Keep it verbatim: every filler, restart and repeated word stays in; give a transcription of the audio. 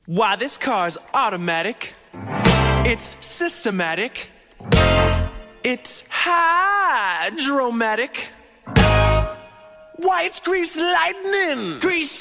Why, this car's automatic. It's systematic. It's hydromatic. Why, it's grease lightning. Grease